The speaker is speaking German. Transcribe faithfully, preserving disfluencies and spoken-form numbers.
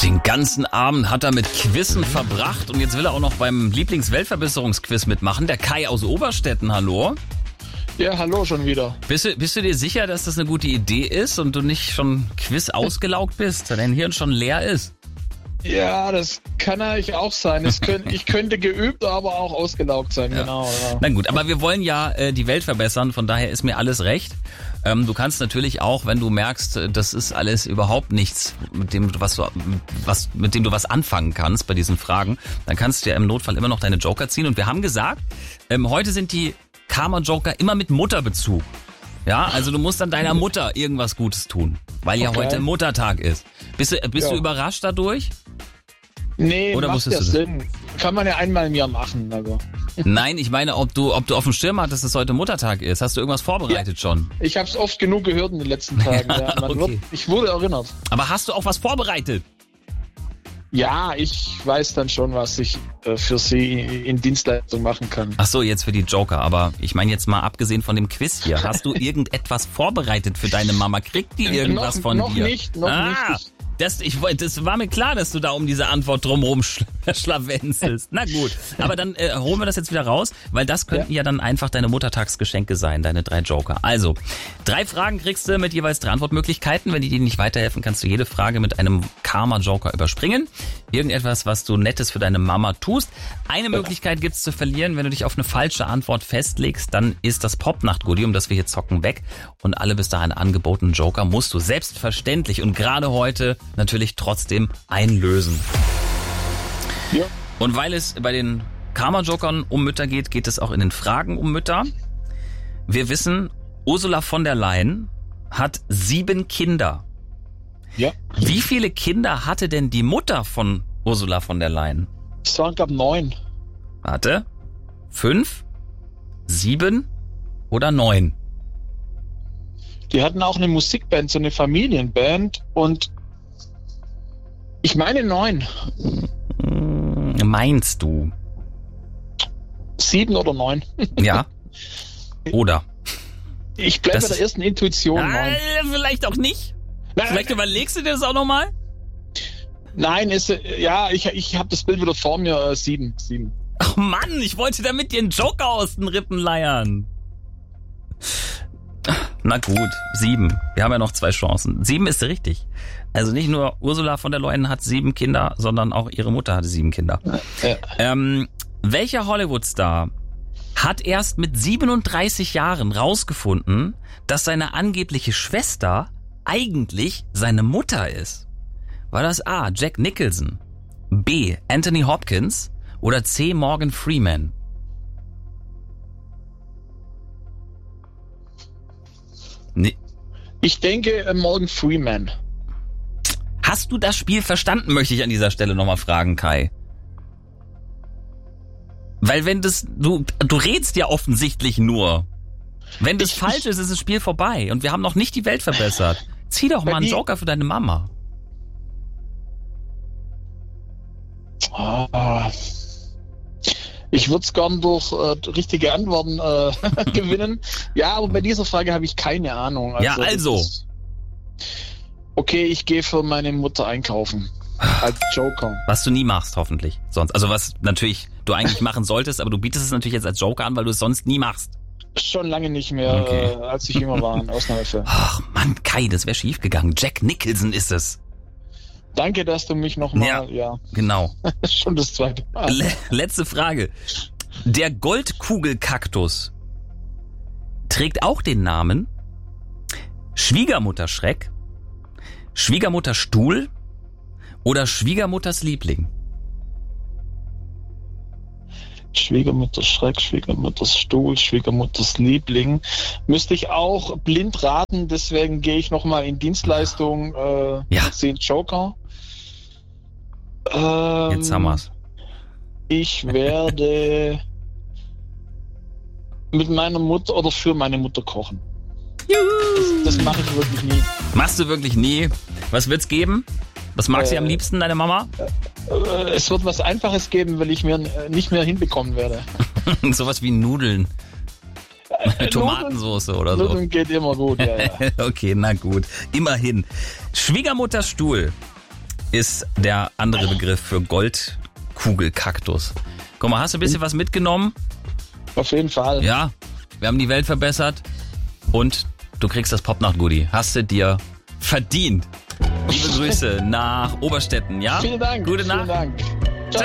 Den ganzen Abend hat er mit Quizzen verbracht und jetzt will er auch noch beim Lieblings-Weltverbesserungsquiz mitmachen. Der Kai aus Oberstetten, hallo. Ja, hallo schon wieder. Bist du, bist du dir sicher, dass das eine gute Idee ist und du nicht schon Quiz ausgelaugt bist, da dein Hirn schon leer ist? Ja, das kann eigentlich auch sein. Es könnt, ich könnte geübt, aber auch ausgelaugt sein, ja. Genau. Ja. Na gut, aber wir wollen ja äh, die Welt verbessern, von daher ist mir alles recht. Ähm, du kannst natürlich auch, wenn du merkst, das ist alles überhaupt nichts, mit dem du was, du, was, mit dem du was anfangen kannst bei diesen Fragen, dann kannst du ja im Notfall immer noch deine Joker ziehen. Und wir haben gesagt, ähm, heute sind die Karma-Joker immer mit Mutterbezug. Ja, also du musst dann deiner Mutter irgendwas Gutes tun, weil ja okay. heute Muttertag ist. Bist du, bist ja. du überrascht dadurch? Nee, Oder macht ja Sinn. Kann man ja einmal im Jahr machen. Also. Nein, ich meine, ob du, ob du auf dem Schirm hattest, dass heute Muttertag ist. Hast du irgendwas vorbereitet ja. schon? Ich habe es oft genug gehört in den letzten Tagen. Ja, man okay. wird, ich wurde erinnert. Aber hast du auch was vorbereitet? Ja, ich weiß dann schon, was ich äh, für Sie in Dienstleistung machen kann. Ach so, jetzt für die Joker. Aber ich meine jetzt mal abgesehen von dem Quiz hier. Hast du irgendetwas vorbereitet für deine Mama? Kriegt die irgendwas noch, von noch dir? Noch nicht, noch ah, nicht. Das, ich, das war mir klar, dass du da um diese Antwort drumherum schlawenzelst. Na gut, aber dann äh, holen wir das jetzt wieder raus, weil das könnten ja. ja dann einfach deine Muttertagsgeschenke sein, deine drei Joker. Also, drei Fragen kriegst du mit jeweils drei Antwortmöglichkeiten. Wenn die dir nicht weiterhelfen, kannst du jede Frage mit einem Karma-Joker überspringen. Irgendetwas, was du Nettes für deine Mama tust. Eine Möglichkeit gibt's zu verlieren, wenn du dich auf eine falsche Antwort festlegst, dann ist das Popnacht-Goodie, um das wir hier zocken, weg. Und alle bis dahin angebotenen Joker musst du selbstverständlich und gerade heute natürlich trotzdem einlösen. Ja. Und weil es bei den Karma-Jokern um Mütter geht, geht es auch in den Fragen um Mütter. Wir wissen, Ursula von der Leyen hat sieben Kinder. Ja. Wie viele Kinder hatte denn die Mutter von Ursula von der Leyen? Es waren, glaube ich, neun. Warte. Fünf? Sieben? Oder neun? Die hatten auch eine Musikband, so eine Familienband und ich meine neun. Meinst du? Sieben oder neun. Ja. Oder? Ich bleibe bei der ersten Intuition. Äh, vielleicht auch nicht. Nein, vielleicht nein, überlegst du dir das auch nochmal? Nein, ist, ja, ich, ich habe das Bild wieder vor mir. Äh, sieben. Sieben. Ach Mann, ich wollte damit dir einen Joker aus den Rippen leiern. Na gut, sieben. Wir haben ja noch zwei Chancen. Sieben ist richtig. Also nicht nur Ursula von der Leyen hat sieben Kinder, sondern auch ihre Mutter hatte sieben Kinder. Ja. Ähm, welcher Hollywood-Star hat erst mit siebenunddreißig Jahren rausgefunden, dass seine angebliche Schwester eigentlich seine Mutter ist? War das A. Jack Nicholson, B. Anthony Hopkins oder C. Morgan Freeman? Nee. Ich denke äh, Morgan Freeman. Hast du das Spiel verstanden, möchte ich an dieser Stelle nochmal fragen, Kai. Weil wenn das, du, du redst ja offensichtlich nur. Wenn das ich, falsch ich, ist, ist das Spiel vorbei und wir haben noch nicht die Welt verbessert. Zieh doch mal einen Joker für deine Mama. Oh, ich würde es gern durch äh, richtige Antworten äh, gewinnen. Ja, aber bei dieser Frage habe ich keine Ahnung. Also, ja, also. Ist, okay, ich gehe für meine Mutter einkaufen. Als Joker. Was du nie machst, hoffentlich. Sonst, also was natürlich du eigentlich machen solltest, aber du bietest es natürlich jetzt als Joker an, weil du es sonst nie machst. Schon lange nicht mehr, okay. äh, als ich jünger war, in Ausnahmefällen. Ach Mann, Kai, das wäre schief gegangen. Jack Nicholson ist es. Danke, dass du mich nochmal, ja, ja. Genau. Schon das zweite Mal. Le- letzte Frage. Der Goldkugelkaktus trägt auch den Namen Schwiegermutterschreck, Schwiegermutterstuhl oder Schwiegermutters Liebling? Schwiegermutters Schreck, Schwiegermutters Stuhl, Schwiegermutters Liebling. Müsste ich auch blind raten, deswegen gehe ich nochmal in Dienstleistung, äh, ja. den Joker. Ähm, Jetzt haben wir's. Ich werde mit meiner Mutter oder für meine Mutter kochen. Das, das mache ich wirklich nie. Machst du wirklich nie? Was wird's geben? Was mag äh, sie am liebsten, deine Mama? Äh, es wird was Einfaches geben, weil ich mir nicht mehr hinbekommen werde. Sowas wie Nudeln. Äh, Tomatensauce oder so. Nudeln geht immer gut, ja, ja. Okay, na gut. Immerhin. Schwiegermutters Stuhl ist der andere Begriff für Goldkugelkaktus. Guck mal, hast du ein bisschen was mitgenommen? Auf jeden Fall. Ja, wir haben die Welt verbessert und du kriegst das Popnacht-Goodie. Hast du dir verdient. Liebe Grüße nach Oberstetten, ja? Vielen Dank. Gute Vielen Nacht. Dank.